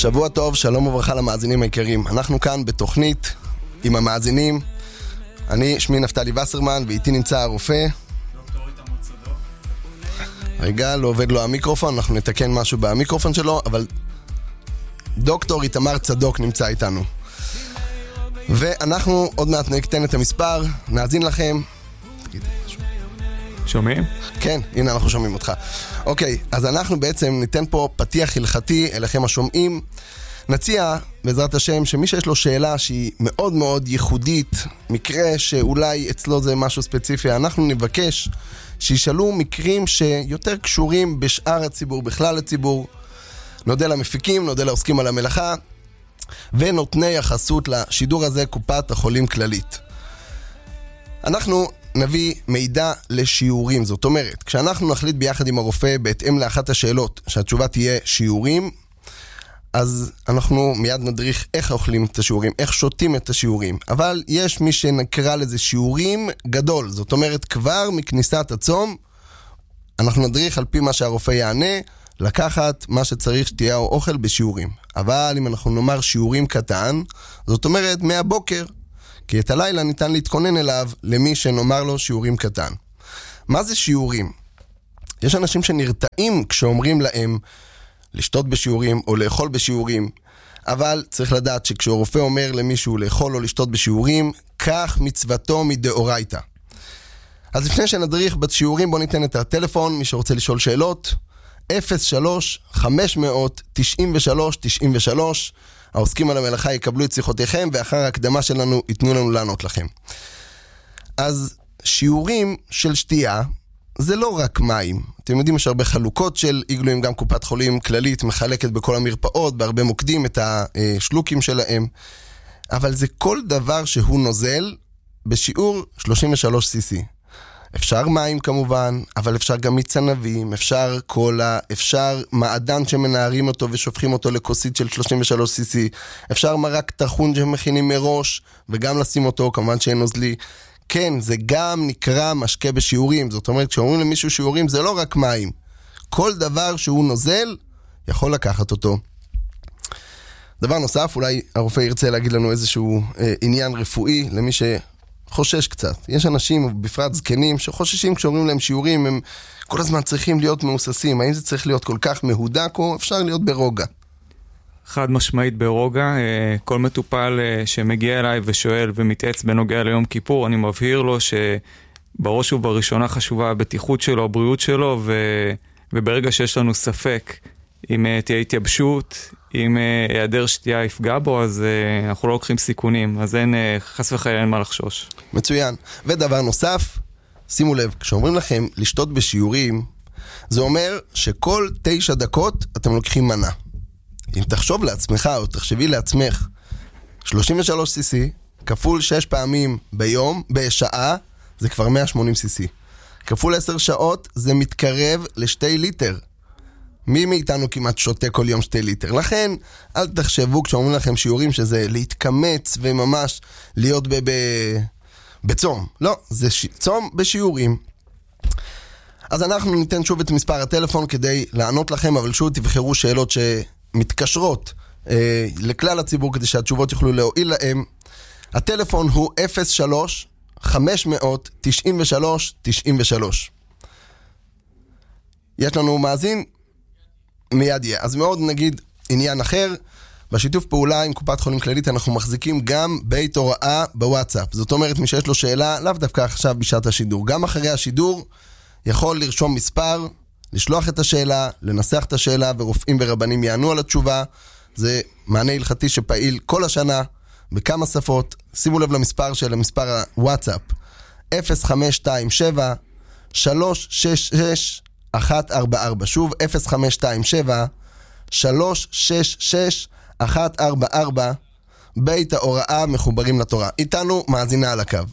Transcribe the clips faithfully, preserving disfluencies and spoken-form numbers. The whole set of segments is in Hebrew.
שבוע טוב, שלום וברכה למאזינים היקרים. אנחנו כאן בתוכנית עם המאזינים. אני שמי נפתלי וסרמן, ואיתי נמצא הרופא דוקטור איתמר צדוק. רגע, לא עובד לו המיקרופון, אנחנו נתקן משהו במיקרופון שלו, אבל דוקטור איתמר צדוק נמצא איתנו. ואנחנו עוד מעט נקטן את המספר, נאזין לכם. שומעים? כן, הנה אנחנו שומעים אותך. אוקיי, אז אנחנו בעצם ניתן פה פתיח הלכתי אליכם השומעים. נציע בעזרת השם שמי שיש לו שאלה שהיא מאוד מאוד ייחודית, מקרה שאולי אצלו זה משהו ספציפי, אנחנו נבקש שישאלו מקרים שיותר קשורים בשאר הציבור, בכלל הציבור. נודה למפיקים, נודה לעוסקים על המלאכה, ונותני יחסות לשידור הזה קופת החולים כללית. אנחנו נביא מידע לשיעורים, זאת אומרת, כשאנחנו נחליט ביחד עם הרופא בהתאם לאחת השאלות שהתשובה תהיה שיעורים, אז אנחנו מיד נדריך איך אוכלים את השיעורים, איך שותים את השיעורים. אבל יש מי שנקרא לזה שיעורים גדול, זאת אומרת כבר מכניסת הצום אנחנו נדריך על פי מה שהרופא יענה, לקחת מה שצריך שתהיה אוכל בשיעורים. אבל אם אנחנו נאמר שיעורים קטן, זאת אומרת מהבוקר, כי את הלילה ניתן להתכונן אליו למי שנאמר לו שיעורים קטן. מה זה שיעורים? יש אנשים שנרתעים כשאומרים להם לשתות בשיעורים או לאכול בשיעורים, אבל צריך לדעת שכשהרופא אומר למישהו לאכול או לשתות בשיעורים, כך מצוותו מדאורייתא. אז לפני שנדריך בשיעורים, בוא ניתן את הטלפון, מי שרוצה לשאול שאלות, אפס שלוש חמש מאות תשעים ושלוש תשעים ושלוש. העוסקים על המלאכה יקבלו את שיחותיכם, ואחר ההקדמה שלנו ייתנו לנו לענות לכם. אז שיעורים של שתייה זה לא רק מים. אתם יודעים, יש הרבה חלוקות של עיגולים, גם קופת חולים כללית מחלקת בכל המרפאות, בהרבה מוקדים את השלוקים שלהם. אבל זה כל דבר שהוא נוזל בשיעור שלושים ושלוש סי סי. אפשר מים כמובן, אבל אפשר גם מצנבים, אפשר קולה, אפשר מעדן שמנערים אותו ושופכים אותו לכוסית של שלושים ושלוש סי סי, אפשר מרק טחון שמכינים מראש וגם לשים אותו, כמובן שאין נוזלי. כן, זה גם נקרא משקה בשיעורים, זאת אומרת, כשאומרים למישהו שיעורים זה לא רק מים. כל דבר שהוא נוזל יכול לקחת אותו. דבר נוסף, אולי הרופא ירצה להגיד לנו איזשהו אה, עניין רפואי למי ש... חושש קצת. יש אנשים, בפרט זקנים, שחוששים כשאומרים להם שיעורים, הם כל הזמן צריכים להיות מאוססים. האם זה צריך להיות כל כך מהודק או אפשר להיות ברוגע? חד משמעית ברוגע. כל מטופל שמגיע אליי ושואל ומתעץ בנוגע ליום כיפור, אני מבהיר לו שבראש ובראשונה חשובה הבטיחות שלו, הבריאות שלו, ו... וברגע שיש לנו ספק אם תהיה התייבשות, אם היעדר שתייה יפגע בו, אז אנחנו לא לוקחים סיכונים, אז אין, חס וחלילה אין מה לחשוש. מצוין. ודבר נוסף, שימו לב, כשאומרים לכם לשתות בשיעורים, זה אומר שכל תשע דקות אתם לוקחים מנה. אם תחשוב לעצמך או תחשבי לעצמך, שלושים ושלוש סי סי כפול שש פעמים ביום, בשעה, זה כבר מאה ושמונים סי סי. כפול עשר שעות זה מתקרב לשתי ליטר. מי מאיתנו כמעט שותה כל יום שתי ליטר? לכן, אל תחשבו כשאומרים לכם שיעורים שזה להתקמץ וממש להיות ב- ב- בצום. לא, זה ש- צום בשיעורים. אז אנחנו ניתן שוב את מספר הטלפון כדי לענות לכם, אבל שוב תבחרו שאלות שמתקשרות אה, לכלל הציבור כדי שהתשובות יוכלו להועיל להם. הטלפון הוא אפס שלוש חמש מאות תשעים ושלוש תשעים ושלוש. יש לנו מאזין? מיד יהיה. אז מאוד נגיד עניין אחר, בשיתוף פעולה עם קופת חולים כללית אנחנו מחזיקים גם בית הוראה בוואטסאפ. זאת אומרת, מי שיש לו שאלה, לאו דווקא עכשיו בשעת השידור. גם אחרי השידור יכול לרשום מספר, לשלוח את השאלה, לנסח את השאלה, ורופאים ורבנים יענו על התשובה. זה מענה הלכתי שפעיל כל השנה, בכמה שפות. שימו לב למספר של המספר הוואטסאפ, אפס חמש שתיים שבע שלוש שש שש אחת ארבע ארבע. שוב, אפס חמש שתיים שבע שלוש שש שש אחת ארבע ארבע. בית ההוראה מחוברים לתורה. איתנו מאזינה על הקו.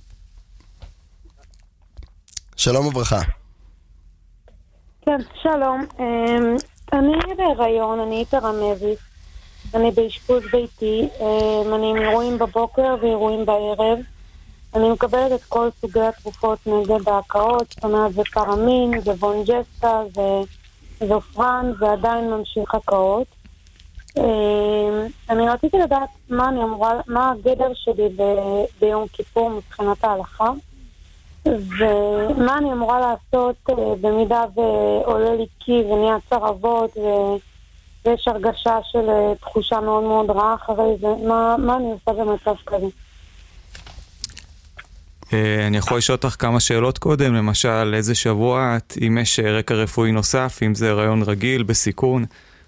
שלום וברכה. כן, שלום. אני בהיריון, אני היפרמזיס. אני באשפוז ביתי. אני עם אירועים בבוקר ואירועים בערב. אני מקבלת את כל סוגי התרופות נגד ההקאות, זאת אומרת זה קרמין, זה וונג'סטה, זה זופרן, ועדיין ממשיך הקאות. אני רציתי לדעת מה אני אמורה, מה הגדר שלי ב- ביום כיפור מבחינת ההלכה, ומה אני אמורה לעשות במידה ועולה לי קי ונהיה צרבות ויש הרגשה של תחושה מאוד מאוד רעה אחרי זה. מה, מה אני עושה במצב כזה? אני יכול לשאול אותך כמה שאלות קודם, למשל איזה שבוע את, אם יש רקע רפואי נוסף, אם זה הריון רגיל, בסיכון?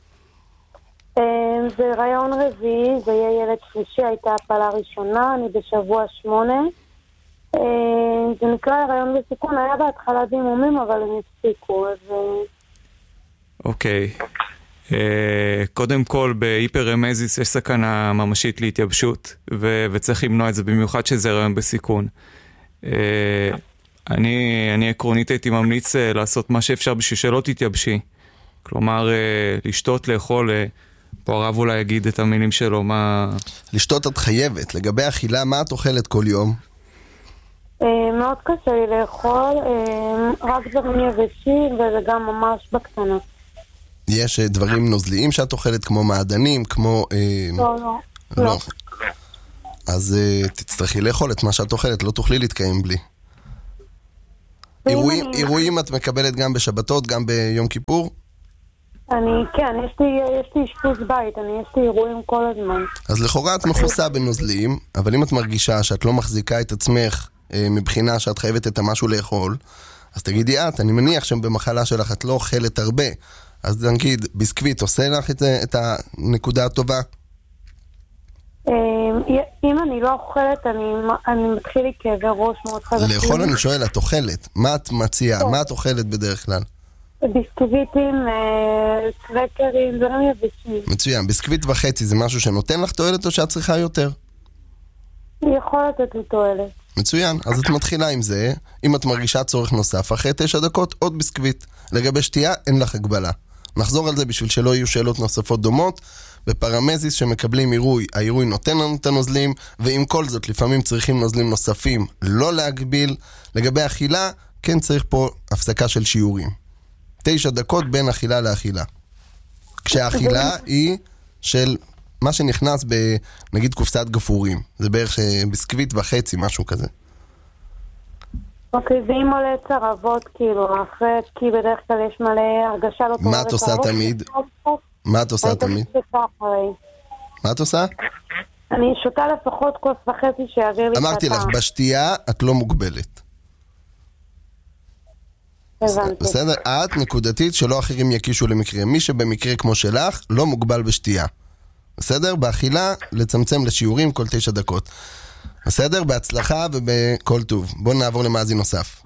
זה הריון רביעי, זה יהיה ילד שלישי, הייתה הפלה ראשונה, אני בשבוע שמונה. זה נקרא הריון בסיכון, היה בהתחלה דימומים, אבל הם הפסיקו, אז... אוקיי. קודם כל, בהיפרמזיס יש סכנה ממשית להתייבשות, וצריך למנוע את זה, במיוחד שזה הריון בסיכון. אני, אני עקרונית הייתי ממליץ לעשות מה שאפשר בשביל שלא תתייבשי. כלומר, לשתות, לאכול, פה הרב אולי יגיד את המילים שלו, מה... לשתות את חייבת. לגבי אכילה, מה את אוכלת כל יום? מאוד קשה לי לאכול, רק דברים יבשים, וזה גם ממש בקטנה. יש דברים נוזליים שאת אוכלת, כמו מעדנים, כמו... לא, לא. לא. אז תצטרכי לאכול את מה שאת אוכלת, לא תוכלי להתקיים בלי. אירועים, אירועים את מקבלת גם בשבתות, גם ביום כיפור? אני, כן, יש לי, יש לי אשפוז בית, אני, יש לי אירועים כל הזמן. אז לכאורה את מכוסה בנוזלים, אבל אם את מרגישה שאת לא מחזיקה את עצמך מבחינה שאת חייבת את המשהו לאכול, אז תגידי את, אני מניח שבמחלה שלך את לא אוכלת הרבה, אז נגיד, ביסקוויט עושה לך את, את הנקודה הטובה? אם אני לא אוכלת, אני, אני מתחיל לי כאבי ראש מאוד חזקים. לאכול אני שואל, את אוכלת? מה את מציעה? מה את אוכלת בדרך כלל? ביסקוויטים, קרקרים, דברים יבשים. מצוין, ביסקוויט וחצי זה משהו שנותן לך תועלת או שאת צריכה יותר? יכול לתת לי תועלת. מצוין, אז את מתחילה עם זה. אם את מרגישה צורך נוסף, אחרי תשע דקות עוד ביסקוויט. לגבי שתייה, אין לך הגבלה. נחזור על זה בשביל שלא יהיו שאלות נוספות דומות. בפרמזיס שמקבלים עירוי, העירוי נותן לנו את הנוזלים, ועם כל זאת לפעמים צריכים נוזלים נוספים, לא להגביל. לגבי אכילה, כן צריך פה הפסקה של שיעורים. תשע דקות בין אכילה לאכילה. כשהאכילה היא של מה שנכנס בנגיד קופסת גפורים. זה בערך ביסקוויט וחצי, משהו כזה. אוקיי, ואם עולה צרבות, כאילו, אחרי, כי בדרך כלל יש מלא הרגשה לא טובה. מה את עושה תמיד? מה את עושה תמיד? מה את עושה? אני שותה לפחות כוס וחצי שיעביר לי... אמרתי לך, בשתייה את לא מוגבלת. הבנתי. בסדר? את נקודתית שלא אחרים יקישו למקרה. מי שבמקרה כמו שלך לא מוגבל בשתייה. בסדר? באכילה לצמצם לשיעורים כל תשע דקות. בסדר? בהצלחה ובכל טוב. בואו נעבור למאזין נוסף.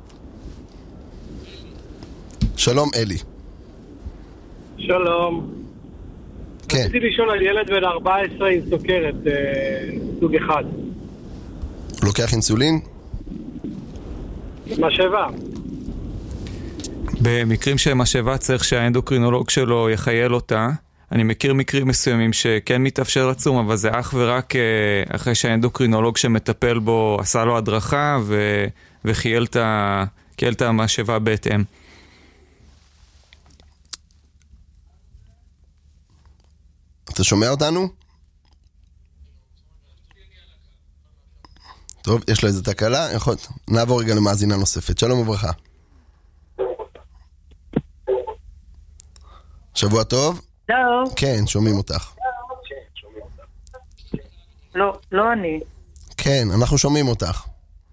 שלום אלי. שלום. כן. רציתי לשאול על ילד בן ארבע עשרה עם סוכרת, סוג אחד. הוא לוקח אינסולין? משאבה. במקרים של משאבה צריך שהאנדוקרינולוג שלו יחייל אותה. אני מכיר מקרים מסוימים שכן מתאפשר לצום, אבל זה אך ורק אחרי שהאנדוקרינולוג שמטפל בו עשה לו הדרכה ו... וחייל את המשאבה בהתאם. אתה שומע אותנו? טוב, יש לו איזה תקלה, יכול... נעבור רגע למאזינה נוספת. שלום וברכה. שבוע טוב? לא. כן, שומעים אותך. לא, לא אני. כן, אנחנו שומעים אותך.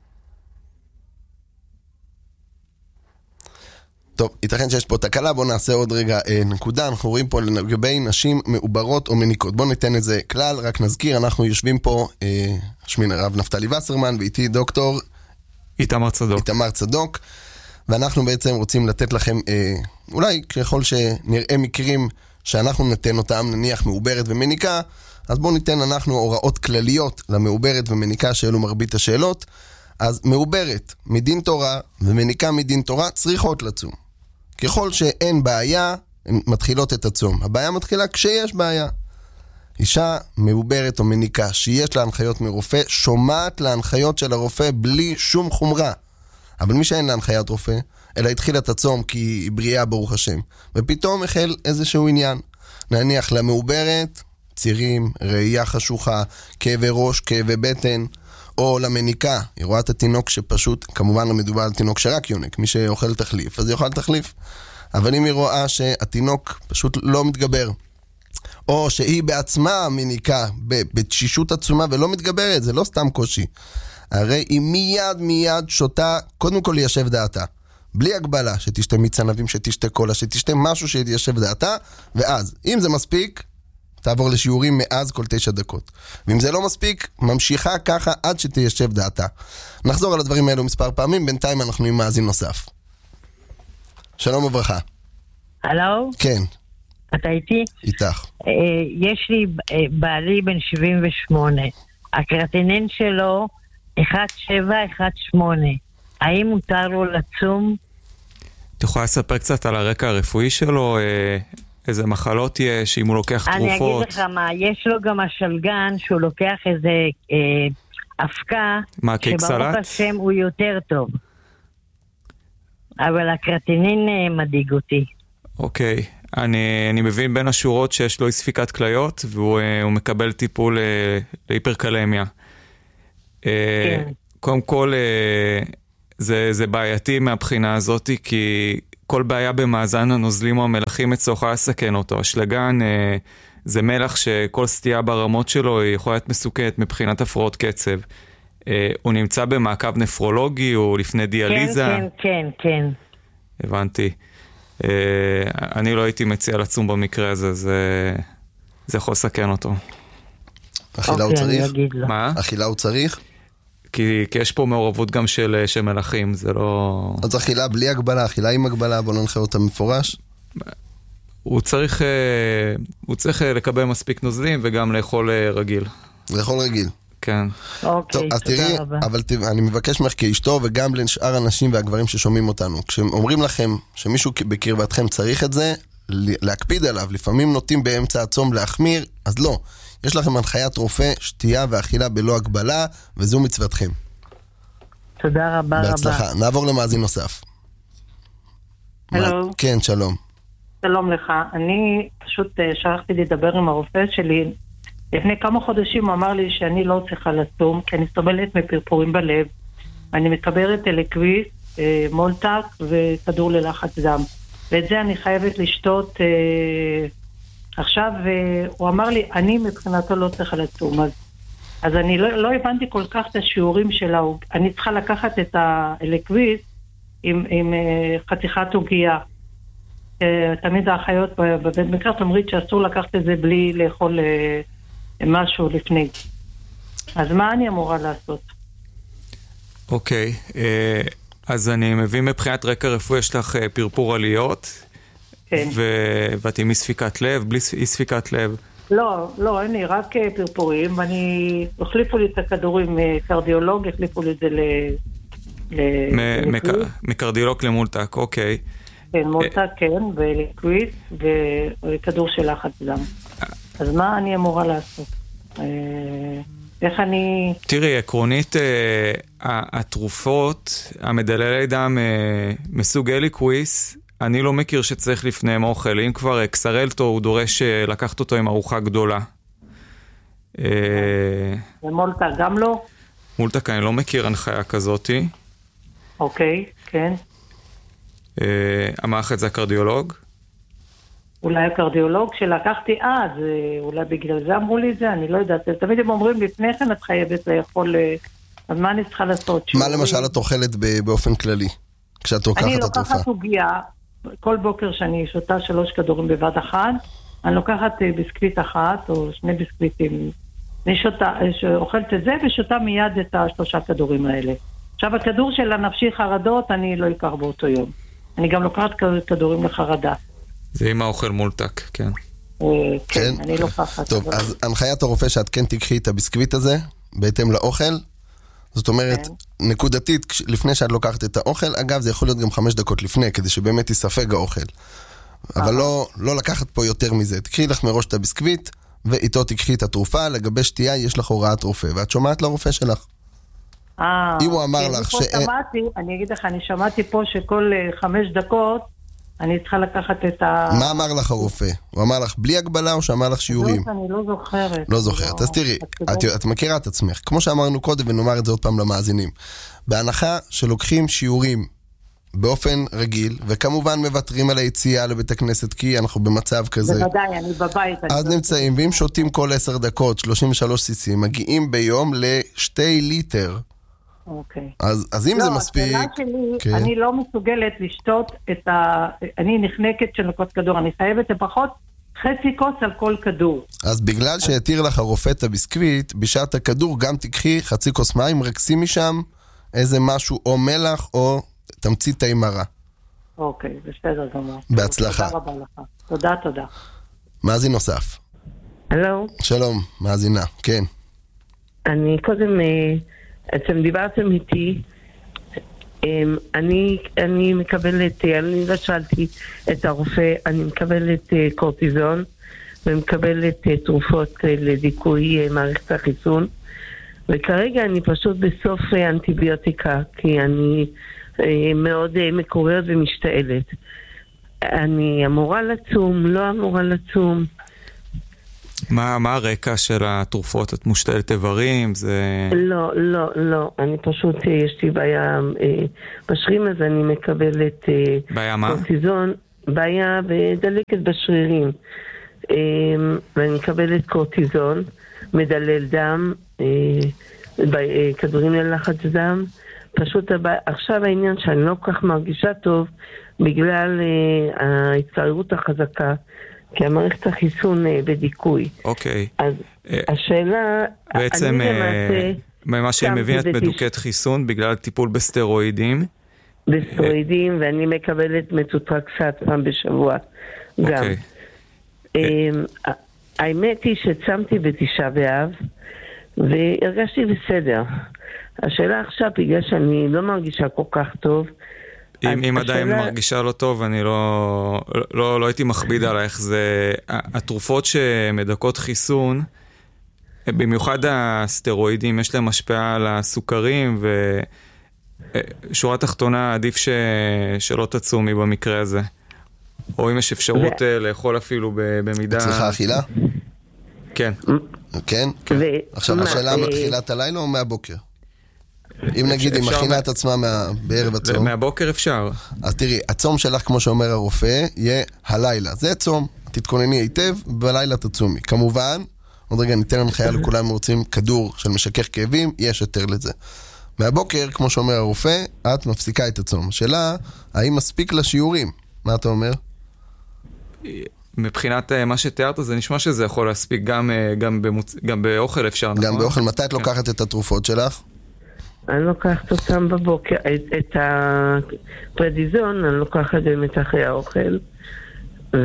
טוב, ייתכן שיש פה תקלה, בואו נעשה עוד רגע אה, נקודה. אנחנו רואים פה לגבי נשים מעוברות או מניקות. בואו ניתן את זה כלל, רק נזכיר, אנחנו יושבים פה, אה, שמי הרב נפתלי וסרמן, ואיתי דוקטור איתמר צדוק. איתמר צדוק, ואנחנו בעצם רוצים לתת לכם, אה, אולי ככל שנראה מקרים שאנחנו ניתן אותם, נניח מעוברת ומניקה, אז בואו ניתן אנחנו הוראות כלליות למעוברת ומניקה, שאלו מרבית השאלות. אז מעוברת מדין תורה ומניקה מדין תורה צריכות לצום. ככל שאין בעיה, הן מתחילות את הצום. הבעיה מתחילה כשיש בעיה. אישה מעוברת או מניקה שיש לה הנחיות מרופא, שומעת להנחיות של הרופא בלי שום חומרה. אבל מי שאין לה הנחיית רופא, אלא התחילה את הצום כי היא בריאה ברוך השם. ופתאום החל איזשהו עניין. נניח למעוברת, צירים, ראייה חשוכה, כאבי ראש, כאבי בטן, או למניקה, היא רואה את התינוק שפשוט, כמובן לא מדובר על תינוק שרק יונק, מי שאוכל תחליף, אז היא אוכל תחליף. אבל אם היא רואה שהתינוק פשוט לא מתגבר, או שהיא בעצמה מניקה בתשישות עצומה ולא מתגברת, זה לא סתם קושי. הרי היא מיד מיד שותה, קודם כל ליישב דעתה. בלי הגבלה, שתשתה מיץ ענבים, שתשתה קולה, שתשתה משהו שיישב דעתה, ואז, אם זה מספיק, תעבור לשיעורים מאז כל תשע דקות. ואם זה לא מספיק, ממשיכה ככה עד שתיישב דעתה. נחזור על הדברים האלו מספר פעמים, בינתיים אנחנו עם מאזין נוסף. שלום וברכה. הלו? כן. אתה איתי? איתך. יש לי בעלי בן שבעים ושמונה. הקרטינין שלו אחת שבע אחת שמונה. האם מותר לו לצום? את יכולה לספר קצת על הרקע הרפואי שלו? איזה מחלות יש, אם הוא לוקח תרופות? אני אגיד לך מה, יש לו גם השלגן שהוא לוקח איזה אה, הפקה, מה, קייק סלט? שברוך השם הוא יותר טוב. אבל הקרטינין אה, מדאיג אותי. אוקיי, אני, אני מבין בין השורות שיש לו אי ספיקת כליות, והוא אה, מקבל טיפול אה, להיפרקלמיה. אה, כן. קודם כל, אה, זה, זה בעייתי מהבחינה הזאת, כי כל בעיה במאזן הנוזלים או המלחים אצלו יכולה לסכן אותו. השלגן אה, זה מלח שכל סטייה ברמות שלו היא יכולה להיות מסוכנת מבחינת הפרעות קצב. אה, הוא נמצא במעקב נפרולוגי, הוא לפני דיאליזה. כן, כן, כן, כן. הבנתי. אה, אני לא הייתי מציע לצום במקרה הזה, זה, זה יכול לסכן אותו. אכילה הוא צריך? מה? אכילה הוא צריך? כי, כי יש פה מעורבות גם של, של מלחים, זה לא... אז אכילה בלי הגבלה, אכילה עם הגבלה, בוא ננחה אותה מפורש. הוא צריך, הוא צריך לקבל מספיק נוזלים וגם לאכול רגיל. לאכול רגיל. כן. אוקיי, טוב, אז תודה תראי, רבה. אבל ת, אני מבקש ממך כאשתו וגם לשאר הנשים והגברים ששומעים אותנו. כשאומרים לכם שמישהו בקרבתכם צריך את זה, להקפיד עליו, לפעמים נוטים באמצע הצום להחמיר, אז לא. יש לכם הנחיית רופא, שתייה ואכילה בלא הגבלה, וזו מצוותכם. תודה רבה בהצלחה. רבה. נעבור למאזין נוסף. הלו. מה... כן, שלום. שלום לך. אני פשוט שכחתי לדבר עם הרופא שלי. לפני כמה חודשים הוא אמר לי שאני לא צריכה לצום, כי אני סובלת מפרפורים בלב. אני מקבלת אלקוויס, מולטק וכדור ללחץ דם. ואת זה אני חייבת לשתות... עכשיו, הוא אמר לי, אני מבחינתו לא צריכה לצום, אז, אז אני לא, לא הבנתי כל כך את השיעורים שלה, אני צריכה לקחת את האלקוויס עם, עם חתיכת עוגיה. תמיד האחיות בבית מקרת אומרים שאסור לקחת את זה בלי לאכול משהו לפני. אז מה אני אמורה לעשות? אוקיי, אז אני מבין מבחינת רקע רפואי, יש לך פרפור עליות, כן. ו- ואת עם אי ספיקת לב, בלי אי ספיקת לב? לא, לא, אין לי, רק פרפורים, ואני, החליפו לי את הכדורים מקרדיולוג, החליפו לי את זה ל... מ- מק- מקרדיולוג למולטק, אוקיי. כן, מולטק, כן, וליקוויס, וכדור של לחץ דם. אז מה אני אמורה לעשות? איך אני... תראי, עקרונית, התרופות, המדללי דם מסוג אליקוויס, אני לא מכיר שצריך לפניהם אוכל. אם כבר אקסרלטו, הוא דורש לקחת אותו עם ארוחה גדולה. ומולטה גם לא? מולטה, אני לא מכיר הנחיה כזאתי. אוקיי, כן. אמר לך את זה הקרדיולוג? אולי הקרדיולוג שלקחתי אז, אולי בגלל זה אמרו לי את זה, אני לא יודעת. תמיד הם אומרים, לפני כן את חייבת לאכול, אז מה אני צריכה לעשות? מה למשל את אוכלת באופן כללי, כשאת לוקחת את התרופה? אני לוקחת עוגיה, כל בוקר שאני שותה שלוש כדורים בבת אחת, אני לוקחת ביסקוויט אחת או שני ביסקוויטים. אני שותה, אוכלת את זה ושותה מיד את השלושה כדורים האלה. עכשיו הכדור של הנפשי חרדות אני לא אקח באותו יום. אני גם לוקחת כדורים לחרדה. זה עם האוכל מולטק, כן. כן, אני לוקחת. טוב, אז הנחיית הרופא שאת כן תקחי את הביסקוויט הזה, בהתאם לאוכל, זאת אומרת, נקודתית, לפני שאת לוקחת את האוכל, אגב, זה יכול להיות גם חמש דקות לפני, כדי שבאמת יספג האוכל. אבל לא, לא לקחת פה יותר מזה. תקחי לך מראש את הביסקוויט, ואיתו תקחי את התרופה, לגבי שתייה יש לך הוראת רופא, ואת שומעת לרופא שלך. אה, אם הוא אמר לך ש... אני אגיד לך, אני שמעתי פה שכל חמש דקות אני צריכה לקחת את ה... מה אמר לך הרופא? הוא אמר לך בלי הגבלה או שאמר לך שיעורים? אני לא זוכרת. לא זוכרת. אז תראי, את, את מכירה את עצמך. כמו שאמרנו קודם, ונאמר את זה עוד פעם למאזינים. בהנחה שלוקחים שיעורים באופן רגיל, וכמובן מוותרים על היציאה לבית הכנסת, כי אנחנו במצב כזה. בוודאי, אני בבית. אז אני נמצאים, ואם שותים כל עשר דקות, שלושים ושלוש סי-סי, מגיעים ביום לשתי ליטר. אוקיי. אז, אז אם לא, זה מספיק... השאלה שלי, כן. אני לא מסוגלת לשתות את ה... אני נחנקת של נקות כדור, אני חייבת לפחות חצי כוס על כל כדור. אז בגלל שהתיר לך הרופא את הביסקוויט, בשעת הכדור גם תקחי חצי כוס מים, רק שימי שם איזה משהו, או מלח, או תמצית תימרה. אוקיי, בסדר גמור. בהצלחה. תודה רבה לך. תודה, תודה. מאזין נוסף. הלו, שלום, מאזינה, כן. אני קודם, אה, אתם דיברתם איתי, אה, אני, אני מקבלת, אה, אני לא שאלתי את הרופא, אני מקבלת אה, קורטיזון, ומקבלת אה, תרופות אה, לדיכוי אה, מערכת החיסון, וכרגע אני פשוט בסוף אה, אנטיביוטיקה, כי אני אה, מאוד אה, מקוררת ומשתעלת. אני אמורה לצום, לא אמורה לצום. מה, מה הרקע של התרופות? את מושתלת איברים? זה... לא, לא, לא. אני פשוט, יש לי בעיה אה, בשרירים, אז אני מקבלת אה, בעיה מה? קורטיזון, בעיה בדלקת בשרירים. אה, ואני מקבלת קורטיזון, מדלל דם, אה, ב, אה, כדורים ללחץ דם. פשוט הבא, עכשיו העניין שאני לא כל כך מרגישה טוב, בגלל אה, ההתקררות החזקה. כי המערכת החיסון בדיכוי. אוקיי. אז השאלה... בעצם, ממה שאני מבין, את מדוכאת חיסון בגלל טיפול בסטרואידים. בסטרואידים, ואני מקבלת מטוטרקסט פעם בשבוע גם. האמת היא שצמתי בתשעה באב, והרגשתי בסדר. השאלה עכשיו, בגלל שאני לא מרגישה כל כך טוב, אם, אם עדיין מרגישה לא טוב, אני לא, לא, לא הייתי מכביד עלייך. זה, התרופות שמדכאות חיסון, במיוחד הסטרואידים, יש להם השפעה על הסוכרים, ושורה תחתונה עדיף ש, שלא תצומי במקרה הזה. או אם יש אפשרות ו... לאכול אפילו במידה... אצלך אכילה? כן. כן? כן. ו... עכשיו, מה, השאלה ו... מתחילת הלילה או מהבוקר? אם נגיד היא מכינה את עצמה בערב הצום. מהבוקר אפשר. אז תראי, הצום שלך, כמו שאומר הרופא, יהיה הלילה. זה צום. תתכונני היטב, בלילה תצומי. כמובן, עוד רגע ניתן הנחיה לכולם רוצים כדור של משכך כאבים, יש יותר לזה. מהבוקר, כמו שאומר הרופא, את מפסיקה את הצום. השאלה, האם מספיק לשיעורים? מה אתה אומר? מבחינת מה שתיארת, זה נשמע שזה יכול להספיק גם, גם, במוצ... גם באוכל אפשר. גם באוכל. מתי את לוקחת את התרופות שלך? אני לוקחת אותם בבוקר, את, את הפרדיזון אני לוקחת באמת אחרי האוכל, ואת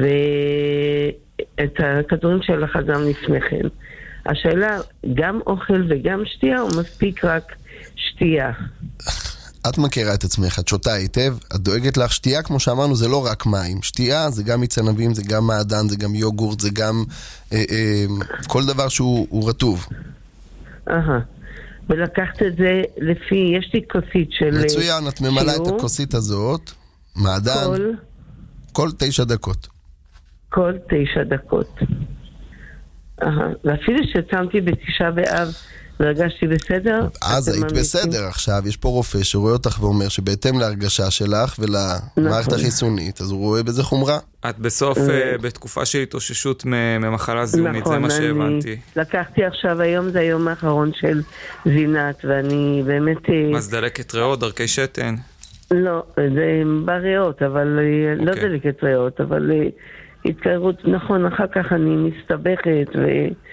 הכדורים שלך גם לפני כן. השאלה, גם אוכל וגם שתייה, או מספיק רק שתייה? את מכירה את עצמך, את שותה היטב, את דואגת לך. שתייה, כמו שאמרנו, זה לא רק מים. שתייה זה גם מיץ ענבים, זה גם מעדן, זה גם יוגורט, זה גם אה, אה, כל דבר שהוא רטוב. אהה. ולקחת את זה לפי, יש לי כוסית של... מצוין, את ממלאה את הכוסית הזאת, מעדן, כל... כל תשע דקות. כל תשע דקות. אהה, ואפילו שצמתי בתשעה באב, והרגשתי בסדר. אז היית בסדר עכשיו, יש פה רופא שרואה אותך ואומר שבהתאם להרגשה שלך ולמערכת החיסונית, אז הוא רואה בזה חומרה. את בסוף בתקופה של התאוששות ממחלה זיהומית, זה מה שהבנתי. לקחתי עכשיו, היום זה היום האחרון של זינת, ואני באמת... מה זה דלקת ריאות, דרכי שתן? לא, זה בריאות, אבל לא דלקת ריאות, אבל התקררות, נכון, אחר כך אני מסתבכת ו...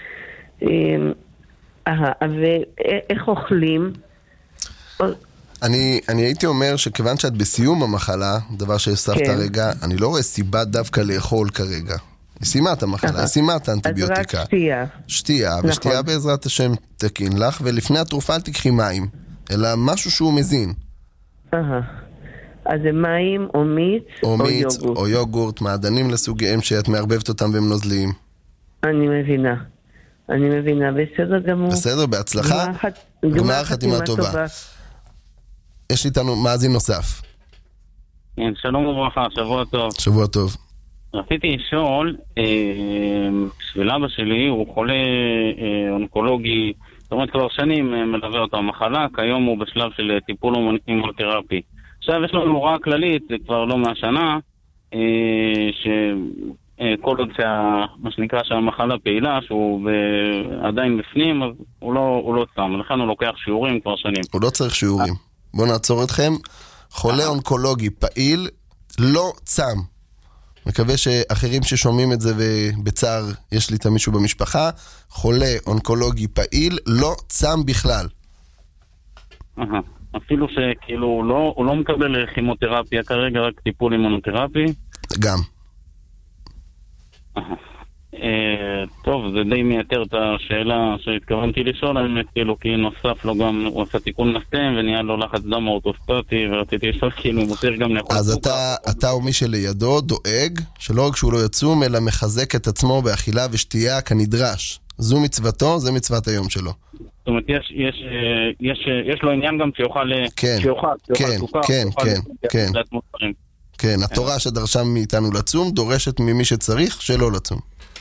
אהה, ואיך אוכלים? אני, אני הייתי אומר שכיוון שאת בסיום המחלה, דבר שהספת כן. רגע, אני לא רואה סיבה דווקא לאכול כרגע. היא סיימה את המחלה, היא סיימה את האנטיביוטיקה. אז רק שתייה. שתייה, נכון. ושתייה בעזרת השם תקין לך, ולפני התרופה אל תקחי מים, אלא משהו שהוא מזין. אהה. אז זה מים או מיץ או, או מיץ, יוגורט. או יוגורט, מעדנים לסוגיהם שאת מערבבת אותם והם נוזליים. אני מבינה. אני מבינה, בסדר גמור. בסדר, בהצלחה. גמר חתימה טובה. יש איתנו מאזין נוסף. שלום וברכה, שבוע טוב. שבוע טוב. רציתי לשאול, בשביל אבא שלי, הוא חולה אונקולוגי, זאת אומרת כבר שנים מלווה אותו המחלה, כיום הוא בשלב של טיפול אימונותרפי. עכשיו יש לנו הוראה כללית, זה כבר לא מהשנה, שכל עוד מה שנקרא שהמחלה פעילה, שהוא עדיין בפנים, אז הוא לא, הוא לא צם, לכן הוא לוקח שיעורים כבר שנים. הוא לא צריך שיעורים. בואו נעצור אתכם. חולה אונקולוגי פעיל לא צם. מקווה שאחרים ששומעים את זה ובצער יש לי את מישהו במשפחה, חולה אונקולוגי פעיל לא צם בכלל. אפילו שכאילו הוא לא, הוא לא מקבל כימותרפיה כרגע, רק טיפול אימונותרפי? גם. טוב, זה די מייתר את השאלה שהתכוונתי לשאול, האמת, כאילו, כי נוסף לו גם, הוא עשה תיקון מסתם ונהיה לו לחץ דם אורטוסטטי, ורציתי לשאול כאילו, הוא צריך גם לאכול. אז אתה, אתה או מי שלידו דואג שלא רק שהוא לא יצום, אלא מחזק את עצמו באכילה ושתייה כנדרש. זו מצוותו, זה מצוות היום שלו. זאת אומרת, יש, יש, יש, יש לו עניין גם שיוכל, כן, שיוכל, כן, שיוכל, כן, כן, כן. כן. כן, התורה שדרשה מאיתנו לצום, דורשת ממי שצריך שלא לצום.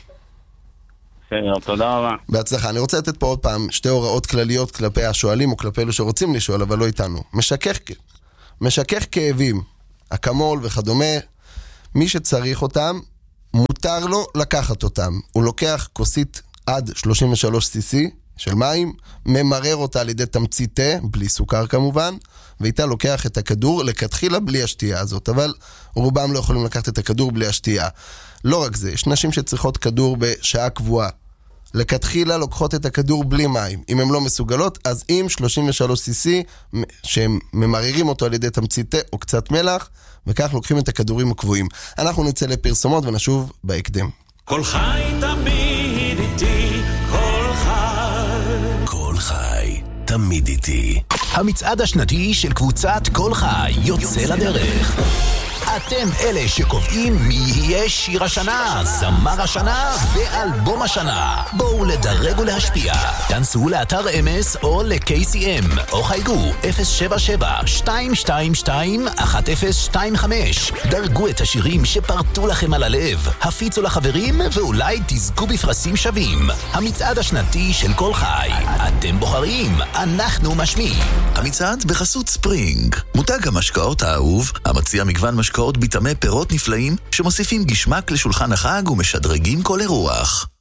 תודה רבה. בהצלחה. אני רוצה לתת פה עוד פעם שתי הוראות כלליות כלפי השואלים או כלפי אלו שרוצים לשאול, אבל לא איתנו. משכך, משכך כאבים, אקמול וכדומה, מי שצריך אותם, מותר לו לקחת אותם. הוא לוקח כוסית עד שלושים ושלוש סי סי של מים, ממרר אותה על ידי תמצית תה, בלי סוכר כמובן, ואיתה לוקח את הכדור לכתחילה בלי השתייה הזאת, אבל רובם לא יכולים לקחת את הכדור בלי השתייה. לא רק זה, יש נשים שצריכות כדור בשעה קבועה. לכתחילה לוקחות את הכדור בלי מים. אם הן לא מסוגלות, אז עם שלושים ושלוש סי סי, שהם ממררים אותו על ידי תמצית תה או קצת מלח, וכך לוקחים את הכדורים הקבועים. אנחנו נצא לפרסומות ונשוב בהקדם. כל חי תמיד איתי, כל חי. כל חי תמיד איתי. המצעד השנתי של קבוצת כל חי יוצא לדרך. אתם אלה שקובעים מי יהיה שיר השנה, זמר השנה ואלבום השנה. בואו לדרג ולהשפיע. תנסו לאתר אמס או ל-קיי סי אם או חייגו אפס שבע שבע שתיים שתיים שתיים אחת אפס שתיים חמש. דרגו את השירים שפרטו לכם על הלב, הפיצו לחברים ואולי תזכו בפרסים שווים. המצעד השנתי של כל חי. אתם בוחרים, אנחנו משמיעים. המצעד בחסות ספרינג, מותג המשקאות האהוב, המציע מגוון משקאות ביטמי פירות נפלאים שמוסיפים גשמק לשולחן החג ומשדרגים כל אירוח.